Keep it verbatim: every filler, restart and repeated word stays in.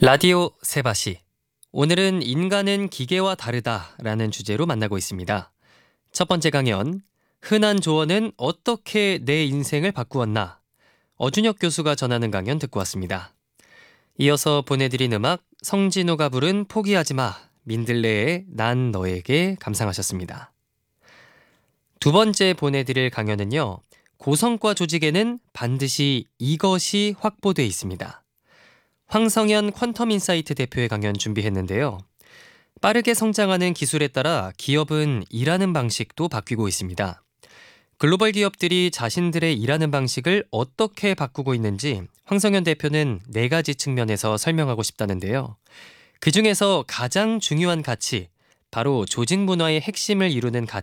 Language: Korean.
라디오 세바시. 오늘은 인간은 기계와 다르다라는 주제로 만나고 있습니다. 첫 번째 강연, 흔한 조언은 어떻게 내 인생을 바꾸었나? 어준혁 교수가 전하는 강연 듣고 왔습니다. 이어서 보내드린 음악, 성진호가 부른 포기하지 마, 민들레의 난 너에게 감상하셨습니다. 두 번째 보내드릴 강연은요, 고성과 조직에는 반드시 이것이 확보돼 있습니다. 황성현 퀀텀인사이트 대표의 강연 준비했는데요. 빠르게 성장하는 기술에 따라 기업은 일하는 방식도 바뀌고 있습니다. 글로벌 기업들이 자신들의 일하는 방식을 어떻게 바꾸고 있는지 황성현 대표는 네 가지 측면에서 설명하고 싶다는데요. 그중에서 가장 중요한 가치, 바로 조직 문화의 핵심을 이루는 가치